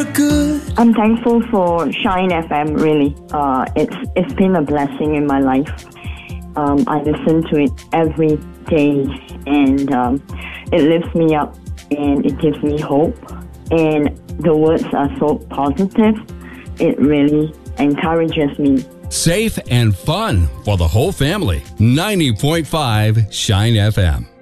you're good. I'm thankful for Shine FM, really. It's been a blessing in my life. I listen to it every day, and it lifts me up, and it gives me hope. And the words are so positive. It really encourages me. Safe and fun for the whole family. 90.5 Shine FM.